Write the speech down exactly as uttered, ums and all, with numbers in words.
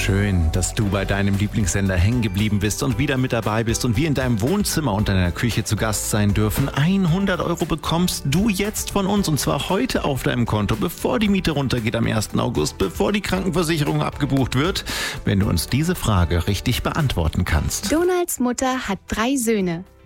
Schön, dass du bei deinem Lieblingssender hängen geblieben bist und wieder mit dabei bist und wir in deinem Wohnzimmer und deiner Küche zu Gast sein dürfen. hundert Euro bekommst du jetzt von uns und zwar heute auf deinem Konto, bevor die Miete runtergeht am ersten August, bevor die Krankenversicherung abgebucht wird, wenn du uns diese Frage richtig beantworten kannst. Donalds Mutter hat drei Söhne.